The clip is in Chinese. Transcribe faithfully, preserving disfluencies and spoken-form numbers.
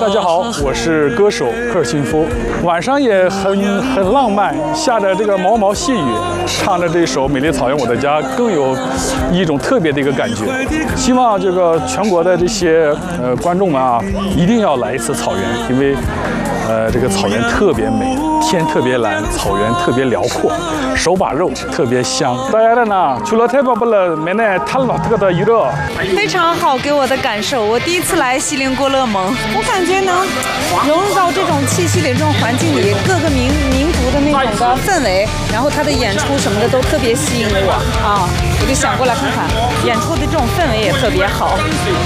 大家好，我是歌手科尔沁夫。晚上也很很浪漫，下着这个毛毛细雨，唱着这首《美丽草原我的家》，更有一种特别的一个感觉。希望这个全国的这些呃观众们啊，一定要来一次草原，因为呃这个草原特别美，天特别蓝，草原特别辽阔，手把肉特别香。大家的呢，除了太棒不了，没呢，他老这个的娱乐。 非常好，给我的感受，我第一次来锡林郭勒盟，我感觉能融入到这种气息里、这种环境里，各个民民族的那种的氛围，然后他的演出什么的都特别吸引我啊，我就想过来看看，演出的这种氛围也特别好。